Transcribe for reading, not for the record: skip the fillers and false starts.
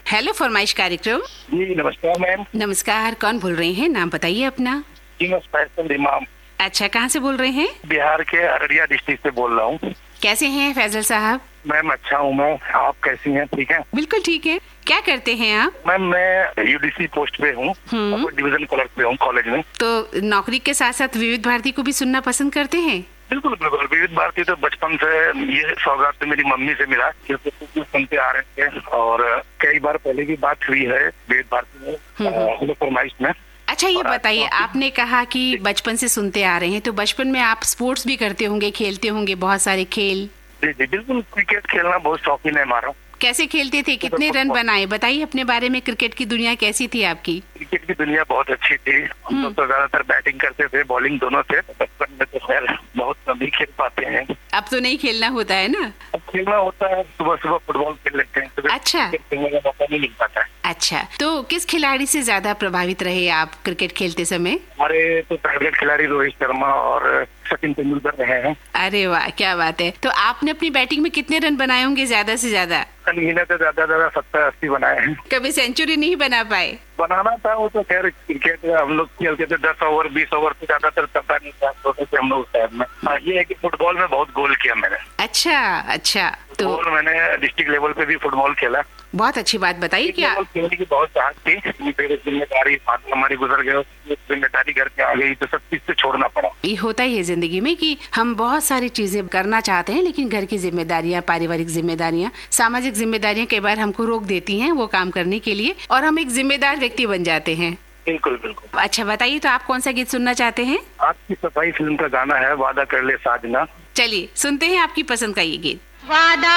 Hello फरमाइश कार्यक्रम। जी नमस्कार मैम। नमस्कार, कौन बोल रहे हैं? नाम बताइए अपना। जी मैं फैसल इमाम अच्छा, कहाँ से बोल रहे हैं? बिहार के अररिया डिस्ट्रिक्ट से बोल रहा हूँ। कैसे हैं फैजल साहब? मैम अच्छा हूँ मैं, आप कैसी हैं? ठीक है। बिल्कुल ठीक है। क्या करते हैं आप? मैम मैं यूडीसी पोस्ट पे हूँ, डिवीजन क्लर्क पे हूँ कॉलेज में। तो नौकरी के साथ साथ विविध भारती को भी सुनना पसंद करते हैं? बिल्कुल बिल्कुल, विविध भारती तो बचपन से ये सौगात तो मेरी मम्मी से मिला, क्योंकि सुनते आ रहे थे और कई बार पहले भी बात हुई है विविध भारती में फरमाइश में। अच्छा, ये बताइए, आपने कहा कि बचपन से सुनते आ रहे हैं, तो बचपन में आप स्पोर्ट्स भी करते होंगे, खेलते होंगे बहुत सारे खेल? जी जी बिल्कुल, क्रिकेट खेलना बहुत शौकीन है हमारा। कैसे खेलते थे? कितने रन बनाए? बताइए अपने बारे में। क्रिकेट की दुनिया कैसी थी आपकी? क्रिकेट की दुनिया बहुत अच्छी थी। हम लोग तो ज्यादातर बैटिंग करते थे, बॉलिंग दोनों थे। बचपन में तो खैर बहुत कम ही खेल पाते हैं। अब तो नहीं खेलना होता है ना? अब खेलना होता है, सुबह सुबह फुटबॉल खेल लेते हैं। अच्छा, खेलने का मौका नहीं मिल पाता है। अच्छा, तो किस खिलाड़ी से ज्यादा प्रभावित रहे आप क्रिकेट खेलते समय? हमारे तो फेवरेट खिलाड़ी रोहित शर्मा और सचिन तेंदुलकर रहे हैं। अरे वाह, क्या बात है। तो आपने अपनी बैटिंग में कितने रन बनाए होंगे ज्यादा से ज्यादा? महीने से ज्यादा 70-80 बनाए हैं। कभी सेंचुरी नहीं बना पाए? बनाना था, वो तो खैर क्रिकेट हम लोग खेलते थे 10 ओवर 20 ओवर से ज्यादातर चलता नहीं था, छोटे थे हम लोग शहर में। ये है कि फुटबॉल में बहुत गोल किया मैंने। अच्छा अच्छा, तो मैंने डिस्ट्रिक्ट लेवल पे भी फुटबॉल खेला। बहुत अच्छी बात बताइए। क्या खेलने की बहुत चाहत थी, फिर जिम्मेदारी हमारी गुजर गई, जिम्मेदारी घर पे आ गई तो सब चीज से छोड़ना पड़ा। ये होता ही है जिंदगी में कि हम बहुत सारी चीजें करना चाहते हैं, लेकिन घर की जिम्मेदारियां, पारिवारिक जिम्मेदारियां, सामाजिक जिम्मेदारियां कई बार हमको रोक देती हैं वो काम करने के लिए, और हम एक जिम्मेदार व्यक्ति बन जाते हैं। बिल्कुल बिल्कुल। अच्छा बताइए, तो आप कौन सा गीत सुनना चाहते हैं? आपकी सफाई फिल्म का गाना है वादा कर ले साजना। चलिए सुनते हैं आपकी पसंद का ये गीत। वादा